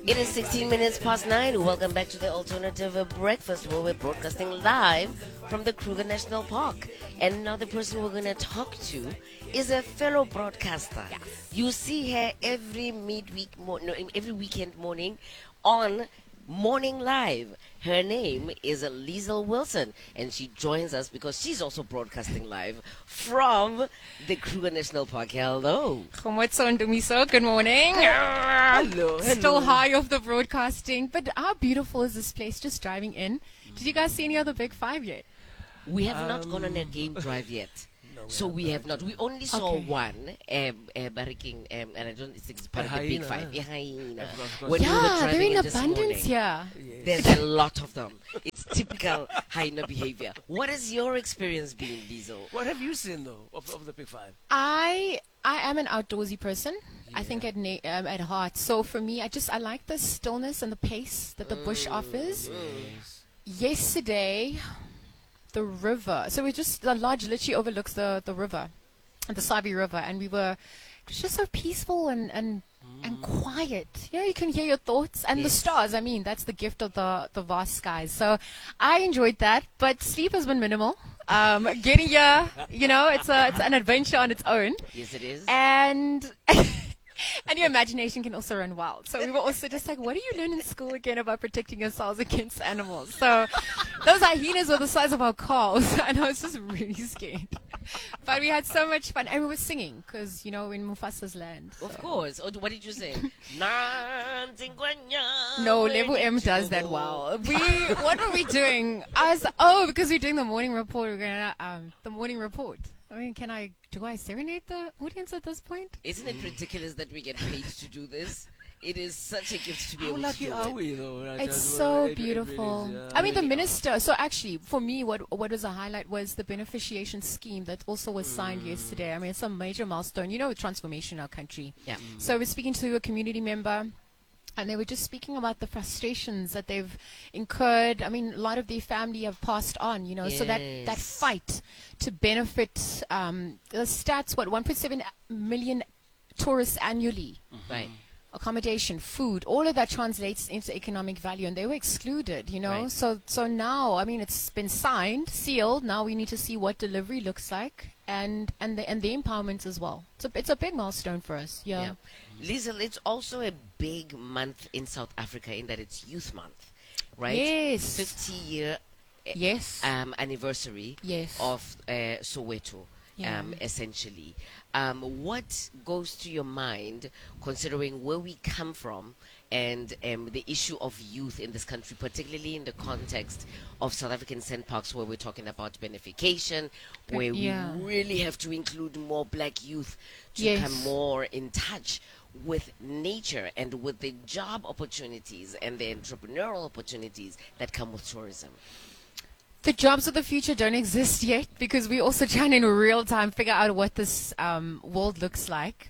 It is 16 minutes past 9. Welcome back to the Alternative Breakfast, where we're broadcasting live from the Kruger National Park. And now the person we're going to talk to is a fellow broadcaster. Yes. You see her every every weekend morning on Morning Live. Her name is Liesl Wilson, and she joins us because she's also broadcasting live from the Kruger National Park. Hello. Khomotso and Dumiso, good morning. Hello. Still high off the broadcasting, but how beautiful is this place just driving in? Did you guys see any of the Big Five yet? We have not gone on a game drive yet. So we have not. We only saw Okay. one, barricking, and I don't think it's part of the Big hyena. Five. A hyena. Of course. When we were Yeah, driving they're in this abundance morning, here. there's a lot of them. It's typical hyena behavior. What has your experience been, Liesl? What have you seen though of the Big Five? I am an outdoorsy person. I think at heart. So for me, I like the stillness and the pace that the bush offers. Yesterday, the river. So the lodge literally overlooks the river, the Savi River, and it was just so peaceful and quiet. You know, you can hear your thoughts and the stars. I mean, that's the gift of the vast skies. So I enjoyed that, but sleep has been minimal. Getting here, it's an adventure on its own. Yes, it is. And and your imagination can also run wild. So we were also just like, what do you learn in school again about protecting yourselves against animals? So those hyenas were the size of our cars, and I was just really scared. But we had so much fun, and we were singing because in Mufasa's land. Of so. course. Oh, what did you say? No, Level M does that well. What were we doing? Because we're doing the morning report. We're gonna the morning report. I mean, do I serenade the audience at this point? Isn't it ridiculous that we get paid to do this? It is such a gift to be How able lucky to do are it. we though? It's so It really beautiful. is, I mean, the minister. So actually, for me, what was a highlight was the beneficiation scheme that also was signed yesterday. I mean, it's a major milestone. With transformation in our country. Yeah. So I was speaking to a community member, and they were just speaking about the frustrations that they've incurred. I mean, a lot of their family have passed on, so that Yes. fight to benefit, the stats, 1.7 million tourists annually. Right. Accommodation, food, all of that translates into economic value, and they were excluded, Right. So now, I mean, it's been signed, sealed. Now we need to see what delivery looks like, and the empowerment as well. It's a big milestone for us. Yeah. Liesl, it's also a big month in South Africa in that it's Youth Month, right? Yes. 50-year Yes. anniversary Yes. of Soweto, Yeah. essentially. What goes to your mind, considering where we come from and the issue of youth in this country, particularly in the context of South African sand parks, where we're talking about benefication, where Yeah. we really have to include more black youth to Yes. come more in touch with nature and with the job opportunities and the entrepreneurial opportunities that come with tourism. The jobs of the future don't exist yet because we're also trying in real time figure out what this world looks like.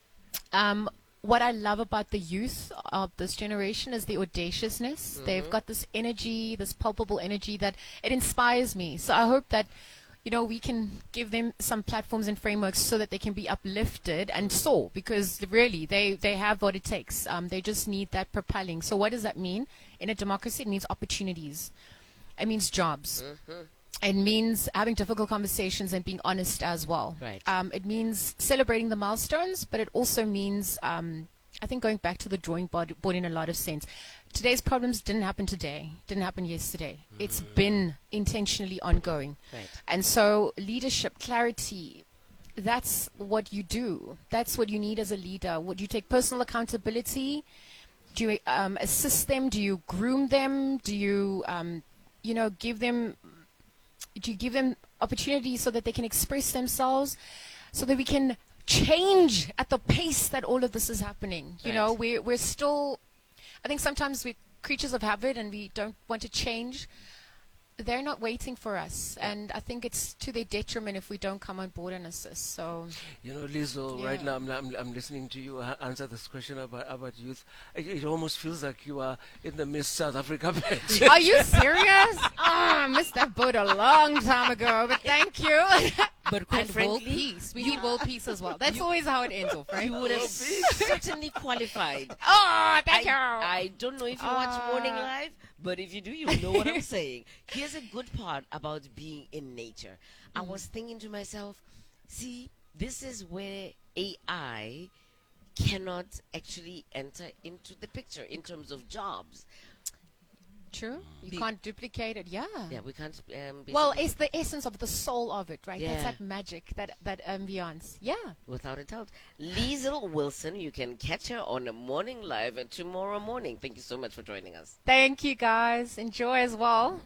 What I love about the youth of this generation is the audaciousness. They've got this energy, this palpable energy that it inspires me. So I hope that we can give them some platforms and frameworks so that they can be uplifted and soar, because really they have what it takes. They just need that propelling. So what does that mean? In a democracy, it means opportunities. It means jobs. It means having difficult conversations and being honest as well. Right. It means celebrating the milestones, but it also means, I think, going back to the drawing board in a lot of sense. Today's problems didn't happen today, didn't happen yesterday. It's been intentionally ongoing. Right. And so leadership, clarity, that's what you do. That's what you need as a leader. Would you take personal accountability? Do you assist them? Do you groom them? Do you give them opportunities so that they can express themselves, so that we can change at the pace that all of this is happening? Right. We're still, I think sometimes we're creatures of habit and we don't want to change. They're not waiting for us, and I think it's to their detriment if we don't come on board and assist. So, Liesl, right now I'm listening to you answer this question about youth. It almost feels like you are in the Miss South Africa batch. are you serious? I missed that boat a long time ago, but thank you. But quite And world frankly, peace. We need world peace as well. That's always how it ends off, right? you would have certainly qualified. Oh, thank you. I don't know if you watch Morning Live, but if you do, you know what I'm saying. Here's a good part about being in nature. I was thinking to myself, see, this is where AI cannot actually enter into the picture in terms of jobs. True. You Be- can't duplicate it. Yeah. Yeah, we can't. Well, basically- it's the essence of the soul of it, right? That's Yeah. that magic, that ambience. Yeah. without a doubt. Liesl Wilson, you can catch her on a Morning Live and tomorrow morning. Thank you so much for joining us. Thank you, guys. Enjoy as well.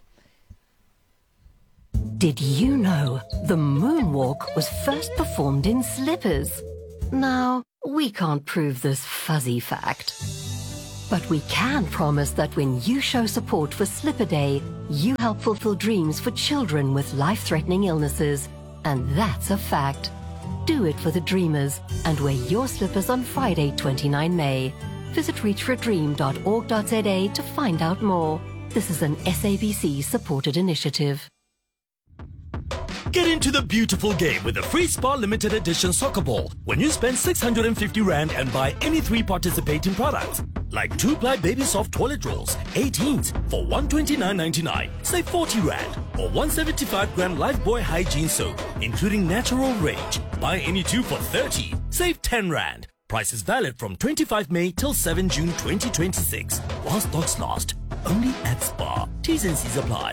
Did you know the moonwalk was first performed in slippers? Now, we can't prove this fuzzy fact. But we can promise that when you show support for Slipper Day, you help fulfill dreams for children with life-threatening illnesses. And that's a fact. Do it for the dreamers and wear your slippers on Friday, 29 May. Visit reachforadream.org.za to find out more. This is an SABC-supported initiative. Get into the beautiful game with the Free Spa Limited Edition Soccer Ball when you spend 650 Rand and buy any 3 participating products. Like 2-ply Baby Soft Toilet Rolls, 18s for 129.99, save 40 Rand. Or 175 gram Lifebuoy Hygiene Soap, including Natural Range. Buy any 2 for 30, save 10 Rand. Price is valid from 25 May till 7 June 2026. While stocks last. Only at Spa. T's and C's apply.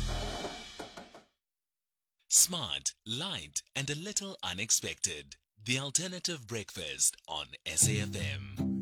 Smart, light, and a little unexpected. The Alternative Breakfast on SAFM.